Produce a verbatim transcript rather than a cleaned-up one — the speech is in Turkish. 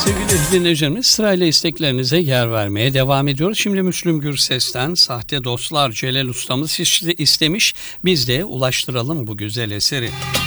Sevgili dinleyicilerimiz, sırayla isteklerinize yer vermeye devam ediyoruz. Şimdi Müslüm Gürses'ten Sahte Dostlar, Celal ustamız istemiş. Biz de ulaştıralım bu güzel eseri.